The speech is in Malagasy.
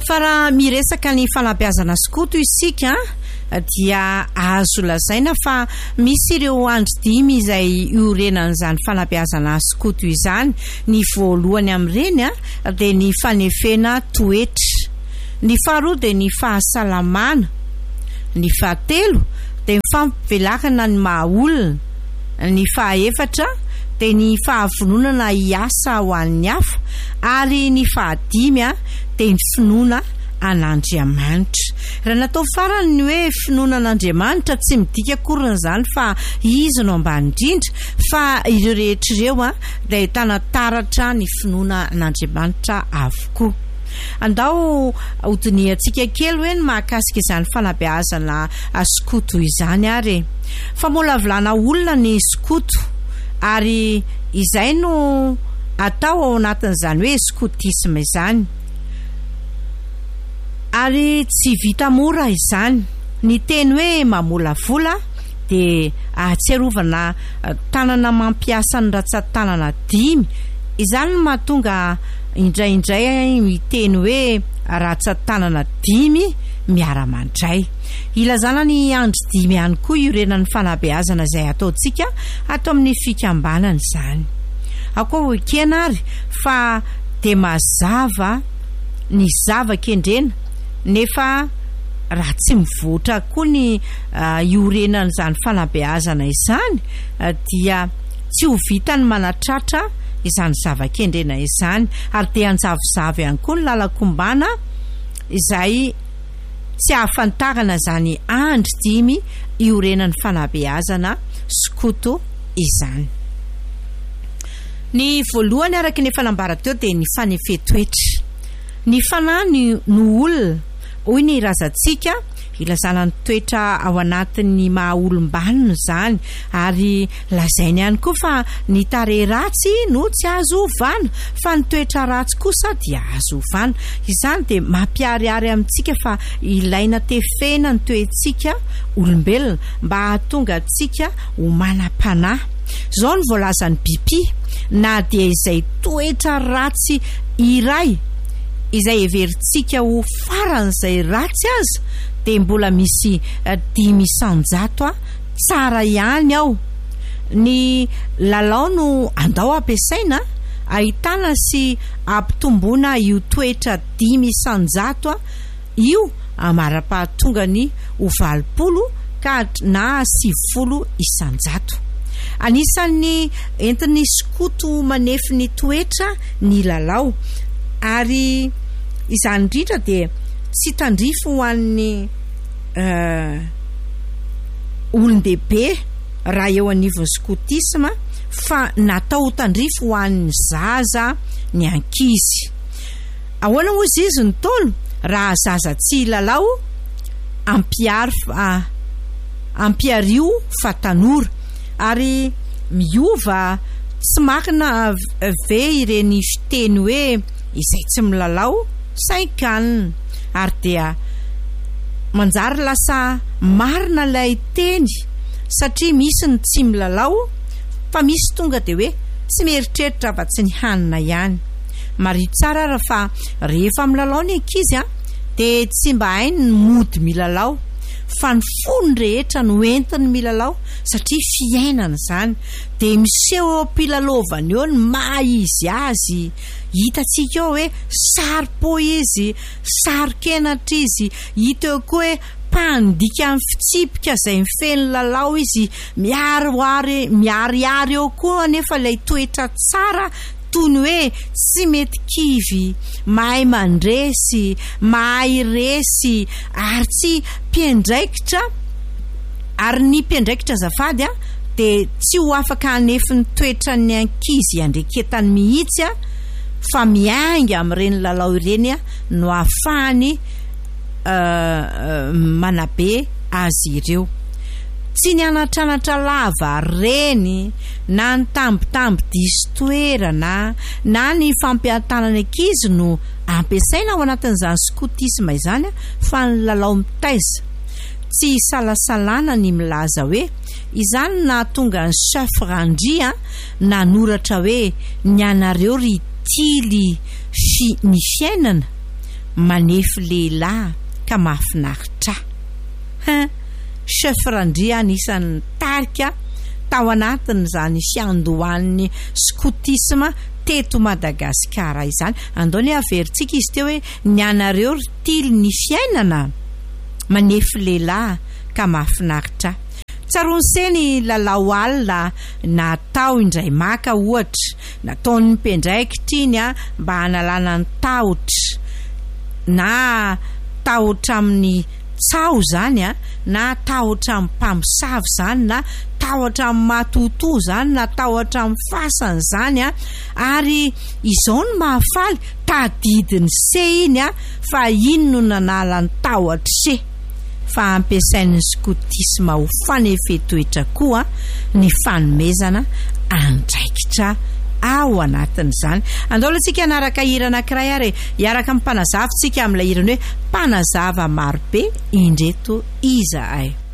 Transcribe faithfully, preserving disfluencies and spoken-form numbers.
fa raha miresaka ny fanabeazana skoto isika dia azo lazaina fa misy ireo andro dimy izay iorenan'izany fanabeazana skoto izany. Ny voalohany amin'ireny a dia ny fanefena toetra, ny faharoa dia ny fahasalamana, ny fahatelo dia ny fampivelakana ny mahaolona, ny fahaefatra dia ny fahavononana hiasa ho an'ny hafa, ary ny fahadimy a dia ny finoana an'Andriamanitra. Raha natao farany ny hoe finoana an'Andriamanitra tsy midika akory izany fa izy no ambany indrindra, fa ireo rehetra ireo a dia ahitana taratra ny finoana an'Andriamanitra avokoa. Andao hodiniantsika kely hoe ny mahakasika izany fanabeazana skoto izany ary fa mbola volana olona ny skoto, ary izay no atao ao anatin'izany hoe skotisme izany, ary tsy vita mora izany. Ny teny hoe mamolavola dia ahatsiarovana tanana mampiasa ny ratsan-tanana dimy. Izany no mahatonga indraindray miteny hoe ratsan-tanana dimy miara-mandray. Ilazana ny andro dimy ihany koa iorenan'ny fanabeazana izay ataontsika atao amin'ny fikambanana izany. Akoa ekena ary fa dia mazava ny zava-kendrena, nefa raha tsy mivoatra koa ny uh, iorenan'izany fanabeazana izany uh, dia tsy ho vitany manatratra izany zava-kendrena izany, ary dia anjavozavo ihany koa ny lalakombana izay tsy ahafantarana izany andro dimy iorenan'ny fanabeazana skoto izany. Ny voalohany araka ny fanambarateo dia ny fanefetoetra. Ny fanahy no olona, hoy ny razantsika, ilazana ny toetra ao anatin'ny mahaolom-banona izany, ary lazainy ihany koa fa ny tarehy ratsy no tsy azo ovana, fa ny toetra ratsy kosa dia azo ovana. Izany dia mampiariary amintsika fa ilaina tefena ny toetsika olombelona mba hahatonga antsika ho manam-panahy. Izao ny voalazan'ny biby, na dia izay toetra ratsy iray izay everitsika ho faran'izay ratsy aza dia mbola misy dimy isanjato a tsara ihany ao. Ny lalao no andao ampiasaina ahitana sy ampitomboana io toetra dimy isanjato a io amara-pahatonga ny ho valopolo ka na sivifolo isanjato. Anisan'ny entin'ny skoto manefy ny toetra ny lalao, ary izany indrindra dia tsy tandrifo ho an'ny uh, olon-dehibe raha eo anivon'ny skotisma, fa natao tandrifo ho an'ny zaza, ny ankizy. Ahoana moa izy ny tolo? Raha zaza tsy lalao ampiary fa ampiario fa tanora, ary miova tsy makina ve ireny fiteny hoe izay tsy milalao sain-kanina, ary dia manjary lasa marina ilay teny, satria misy ny tsy milalao fa misy tonga dia hoe tsy mieritreritra fa tsy ny hanina ihany. Marito tsara raha fa rehefa milalao ny ankizy a dia tsy mba hainy ny mody milalao, fa ny fony rehetra no entiny milalao, satria fiainana izany. Dia miseho eo ampilalovany eo ny maha izy azy, hitatsika eo hoe sary poezy, sary kenatra izy, hita eo koa hoe mpandika amin'ny fitsipika izay mifeny lalao izy, miaroary miariary eo koa nefa ilay toetra tsara toy ny hoe tsy mety kivy, mahay mandresy, mahay resy, ary tsy mpiandraikitra. Ary ny mpiandraikitra zafady a dia tsy ho afaka hanefy ny toetra ny ankizy andreketany mihitsy a, fa miainga amin'ireny lalao ireny a no ahafahany uh, uh, manabe azy ireo. Tsy ny anatranatra lava reny, na ny tambitamby diso toerana, na ny fampiantanana ankizy no ampiasaina ao anatin'izany skotisma izany, fa ny lalao mitaiza. Tsy salasalana ny milaza hoe izany na tonga ny chef randria nanoratra hoe ny anareo ry tily fi, ny fiainana manefy lehilahy ka mahafinaritra. Chefrandria anisan'ny tarika tao anatin'izany fiandohan'ny skotisma teto Madagasikara izany. Andao ny averintsika izy teo hoe ny anareo ritily ny fiainana manefy lehilahy ka mahafinaritra. Tsaronseny lalao alina natao indray maka ohatra, nataon'ny mpendraikitra iny a mba hanalana ny tahotra, na tahotra amin'ny tsao zany a, na tahotra amin'ny mpamosavy zany, na tahotra amin'ny matoto zany, na tahotra amin'ny fasana zany a. Ary izao no mahafaly tadidiny se iny a, fa iny no nanala ny tahotra se. Fa ampiasain'ny skotisma ho fanefetoetra koa ny fanomezana andraikitra ao anatin'izany. Andaolantsika anaraka hira anankiray ary hiaraka amin'ny mpanazava tsika amin'ilay hirany hoe mpanazava marobe indreto iza ay.